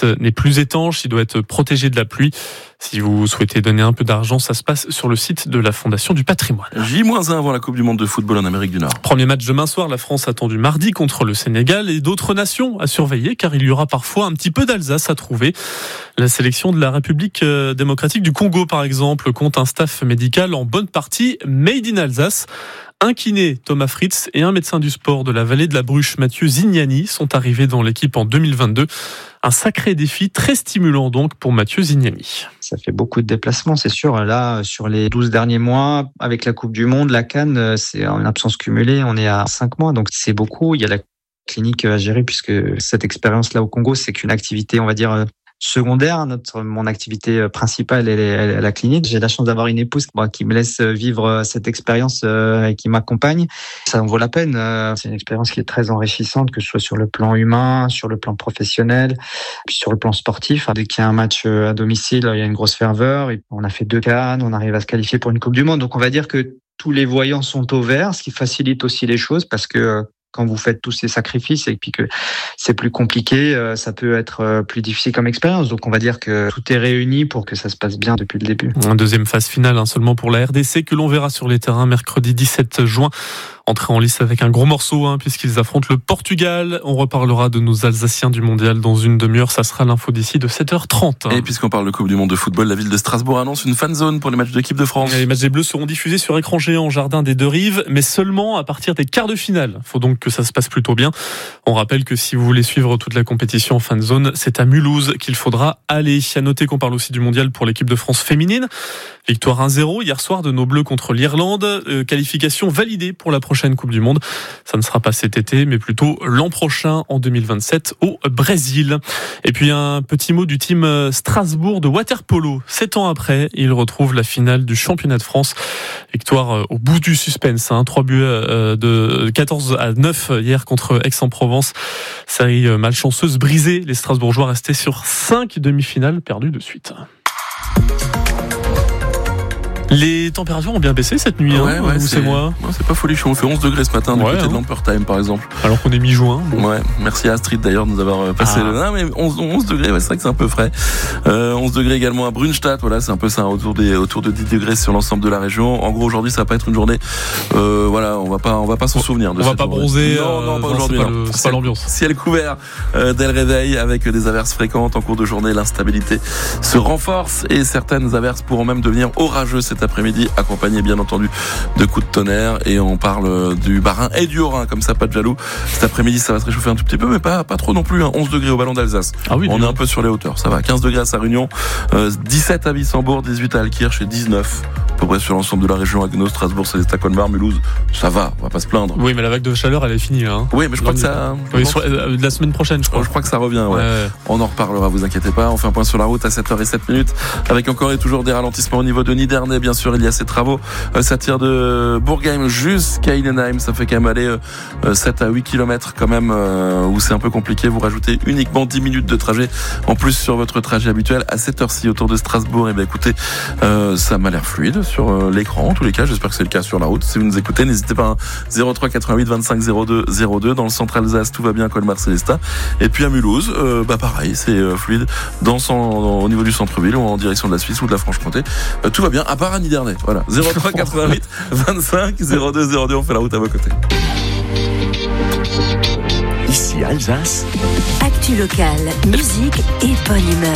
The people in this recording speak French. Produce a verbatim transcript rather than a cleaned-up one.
l'édifice n'est plus étanche, il doit être protégé de la pluie. Si vous souhaitez donner un peu d'argent, ça se passe sur le site de la Fondation du Patrimoine. J un avant la Coupe du Monde de football en Amérique du Nord. Premier match demain soir, la France attendue mardi contre le Sénégal et d'autres nations à surveiller car il y aura parfois un petit peu d'Alsace à trouver. La sélection de la République démocratique du Congo, par exemple, compte un staff médical en bonne partie made in Alsace. Un kiné, Thomas Fritz, et un médecin du sport de la vallée de la Bruche, Mathieu Zignani, sont arrivés dans l'équipe en deux mille vingt-deux. Un sacré défi, très stimulant donc pour Mathieu Zignani. Ça fait beaucoup de déplacements, c'est sûr. Là, sur les douze derniers mois, avec la Coupe du Monde, la CAN, c'est en absence cumulée, on est à cinq mois, donc c'est beaucoup. Il y a la clinique à gérer puisque cette expérience-là au Congo, c'est qu'une activité, on va dire, secondaire. Notre, mon activité principale, elle est, elle est la clinique. J'ai la chance d'avoir une épouse bon, qui me laisse vivre cette expérience euh, et qui m'accompagne. Ça en vaut la peine. Euh, c'est une expérience qui est très enrichissante, que ce soit sur le plan humain, sur le plan professionnel, puis sur le plan sportif. Dès qu'il y a un match à domicile, il y a une grosse ferveur. Et on a fait deux CAN, on arrive à se qualifier pour une Coupe du Monde. Donc on va dire que tous les voyants sont au vert, ce qui facilite aussi les choses parce que quand vous faites tous ces sacrifices et puis que c'est plus compliqué, ça peut être plus difficile comme expérience. Donc on va dire que tout est réuni pour que ça se passe bien depuis le début. Une deuxième phase finale hein, seulement pour la R D C que l'on verra sur les terrains mercredi dix-sept juin. Entrée en lice avec un gros morceau hein, puisqu'ils affrontent le Portugal. On reparlera de nos Alsaciens du Mondial dans une demi-heure. Ça sera l'info d'ici de sept heures trente. Et puisqu'on parle de Coupe du Monde de football, la ville de Strasbourg annonce une fan zone pour les matchs de l'équipe de France. Les matchs des Bleus seront diffusés sur écran géant au jardin des Deux Rives, mais seulement à partir des quarts de finale. Il faut donc que ça se passe plutôt bien. On rappelle que si vous voulez suivre toute la compétition en fan zone, c'est à Mulhouse qu'il faudra aller. À noter qu'on parle aussi du Mondial pour l'équipe de France féminine. Victoire un zéro hier soir de nos Bleus contre l'Irlande. Euh, qualification validée pour la prochaine Coupe du Monde. Ça ne sera pas cet été, mais plutôt l'an prochain, en deux mille vingt-sept, au Brésil. Et puis un petit mot du team Strasbourg de water-polo. Sept ans après, ils retrouvent la finale du championnat de France. Victoire au bout du suspense. Hein. Trois buts de quatorze à neuf hier contre Aix-en-Provence. Série malchanceuse brisée. Les Strasbourgeois restaient sur cinq demi-finales perdues de suite. Les températures ont bien baissé cette nuit, ouais, hein, ouais, vous c'est moi. Ouais, c'est pas folichon, on fait onze degrés ce matin du ouais, côté hein. de Lampertheim par exemple. Alors qu'on est mi-juin. Bon. Ouais, merci à Astrid d'ailleurs de nous avoir passé ah. le... Non mais onze, onze degrés, ouais, c'est vrai que c'est un peu frais. Euh, onze degrés également à Brunstadt, voilà, c'est un peu ça, autour, des, autour de dix degrés sur l'ensemble de la région. En gros aujourd'hui ça va pas être une journée, euh, voilà, on va pas, on va pas s'en souvenir. De on va pas journée. bronzer, non, non, pas non, aujourd'hui. C'est pas, le, c'est pas l'ambiance. Ciel couvert euh, dès le réveil avec des averses fréquentes en cours de journée, l'instabilité se renforce et certaines averses pourront même devenir orageuses cet après-midi, accompagnées bien entendu de coups de tonnerre et on parle du Bas-Rhin et du Haut-Rhin comme ça, pas de jaloux. Cet après-midi ça va se réchauffer un tout petit peu mais pas, pas trop non plus, hein. onze degrés au Ballon d'Alsace. Ah oui, on est un peu sur les hauteurs, ça va. quinze degrés à Sarre-Union, euh, dix-sept à Wissembourg, dix-huit à Altkirch et dix-neuf à peu près sur l'ensemble de la région. Agno, Strasbourg, Célestat, Colmar, Mulhouse, ça va, on va pas se plaindre. Oui mais la vague de chaleur elle est finie là. Hein. Oui mais je crois que ça... Oui, sur, euh, la semaine prochaine je crois. Je crois que ça revient, ouais. ouais. On en reparlera, vous inquiétez pas. On fait un point sur la route à sept heures sept avec encore et toujours des ralentissements au niveau de Nidernais, bien sûr, il y a ces travaux. Euh, ça tire de Bourgheim jusqu'à Innenheim, ça fait quand même aller euh, sept à huit kilomètres quand même, euh, où c'est un peu compliqué. Vous rajoutez uniquement dix minutes de trajet en plus sur votre trajet habituel à cette heure-ci autour de Strasbourg. Et bien écoutez, euh, ça m'a l'air fluide sur euh, l'écran en tous les cas, j'espère que c'est le cas sur la route. Si vous nous écoutez, n'hésitez pas, hein. zéro trois quatre-vingt-huit vingt-cinq zéro deux zéro deux. Dans le centre Alsace, tout va bien, Colmar, Célestat. Et puis à Mulhouse, euh, bah pareil, c'est euh, fluide dans son, dans, au niveau du centre-ville ou en direction de la Suisse ou de la Franche-Comté. Euh, tout va bien, à part à Nidernais. Voilà, zéro trois quatre-vingt-huit vingt-cinq zéro deux zéro deux, on fait la route à vos côtés. Ici Alsace. Actu locale, musique et bonne humeur.